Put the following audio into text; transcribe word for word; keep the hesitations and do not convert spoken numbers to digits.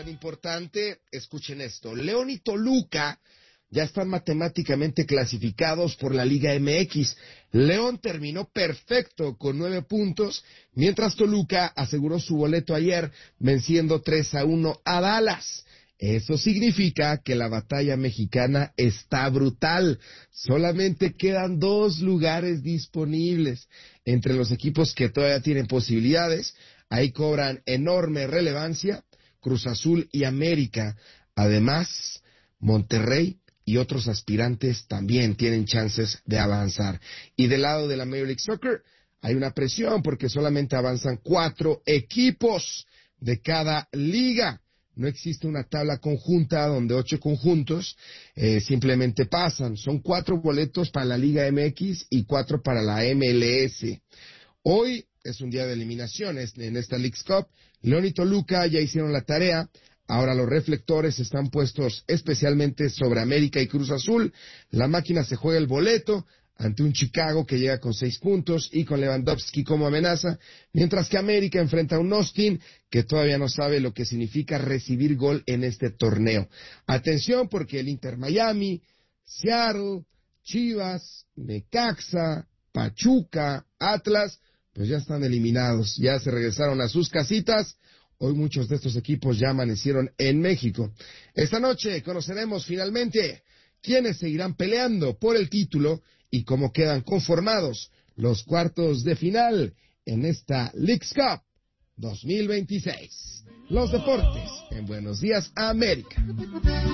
tan importante, escuchen esto. León y Toluca ya están matemáticamente clasificados por la Liga M X. León terminó perfecto con nueve puntos, mientras Toluca aseguró su boleto ayer venciendo tres a uno a Dallas. Eso significa que la batalla mexicana está brutal. Solamente quedan dos lugares disponibles. Entre los equipos que todavía tienen posibilidades, ahí cobran enorme relevancia Cruz Azul y América. Además, Monterrey y otros aspirantes también tienen chances de avanzar. Y del lado de la Major League Soccer hay una presión porque solamente avanzan cuatro equipos de cada liga. No existe una tabla conjunta donde ocho conjuntos eh, simplemente pasan. Son cuatro boletos para la Liga M X y cuatro para la M L S. Hoy es un día de eliminaciones en esta Leagues Cup. León y Toluca ya hicieron la tarea. Ahora los reflectores están puestos especialmente sobre América y Cruz Azul. La máquina se juega el boleto ante un Chicago que llega con seis puntos y con Lewandowski como amenaza, mientras que América enfrenta a un Austin que todavía no sabe lo que significa recibir gol en este torneo. Atención porque el Inter Miami, Seattle, Chivas, Necaxa, Pachuca, Atlas, pues ya están eliminados, ya se regresaron a sus casitas. Hoy muchos de estos equipos ya amanecieron en México. Esta noche conoceremos finalmente quiénes seguirán peleando por el título y cómo quedan conformados los cuartos de final en esta Leagues Cup dos mil veintiséis. Los deportes en Buenos Días, América.